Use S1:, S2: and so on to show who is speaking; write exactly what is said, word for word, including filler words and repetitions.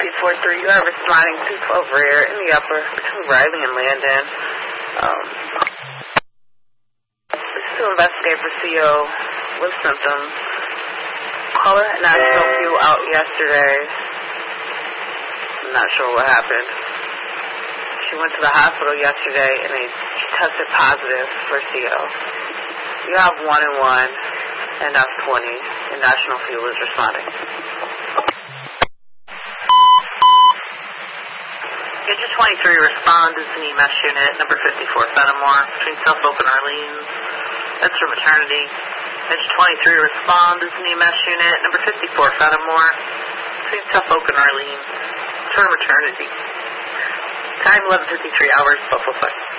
S1: P four three, you are responding to twelve rear in the upper between Riley and Landon. Um, this is to investigate for C O with symptoms. Caller had National Fuel out yesterday. I'm not sure what happened. She went to the hospital yesterday and they tested positive for C O. You have one and one and F twenty, and National Fuel is responding.
S2: Engine twenty-three, respond is the E M S unit, number fifty-four, Fenimore, between Suffolk and Orleans. That's for maternity. Engine twenty-three, respond is the E M S unit, number fifty-four, Fenimore, between Suffolk and Orleans. It's for maternity. Time eleven fifty-three hours, Buffalo Fire.